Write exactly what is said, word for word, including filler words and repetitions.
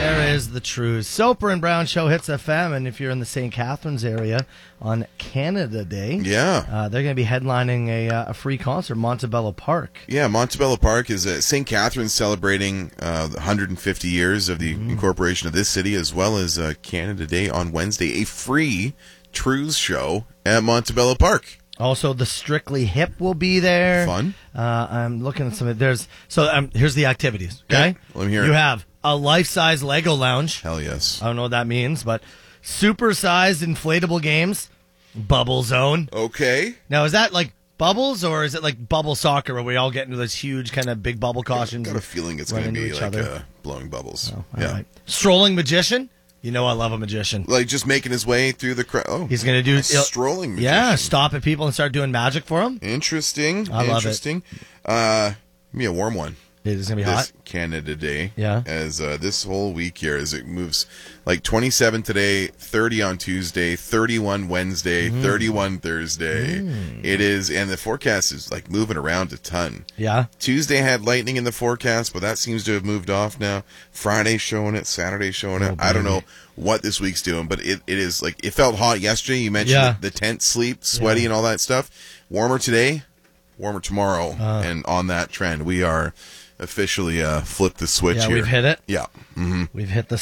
There is the truth. Soper and Brown Show hits F M, and if you're in the Saint Catharines area on Canada Day, yeah, uh, they're going to be headlining a, uh, a free concert, Montebello Park. Yeah, Montebello Park is uh, Saint Catharines celebrating uh, one hundred fifty years of the mm. incorporation of this city, as well as uh, Canada Day on Wednesday, a free Truths show at Montebello Park. Also, the Strictly Hip will be there. Fun. Uh, I'm looking at some. There's so um, here's the activities. Okay, yeah, let me hear you it. have a life-size Lego lounge. Hell yes. I don't know what that means, but super-sized inflatable games, Bubble Zone. Okay. Now, is that like bubbles, or is it like bubble soccer where we all get into those huge kind of big bubble cautions? I've got a feeling it's going to be like uh, blowing bubbles. Oh, yeah. Right. Strolling magician. You know I love a magician. Like just making his way through the crowd. Oh, he's going to do a strolling magician. Yeah, stop at people and start doing magic for them. Interesting. I love Interesting. it. Uh, give me a warm one. It is going to be this hot. Canada Day. Yeah. As uh, this whole week here, as it moves like twenty-seven today, thirty on Tuesday, thirty-one Wednesday, mm. thirty-one Thursday. Mm. It is, and the forecast is like moving around a ton. Yeah. Tuesday had lightning in the forecast, but that seems to have moved off now. Friday showing it, Saturday showing it. Oh, I don't know what this week's doing, but it, it is like, it felt hot yesterday. You mentioned yeah. the, the tent sleep, sweaty yeah. and all that stuff. Warmer today, warmer tomorrow. Uh. And on that trend, we are officially uh, flipped the switch yeah, here. We've hit it. Yeah. Mm-hmm. We've hit the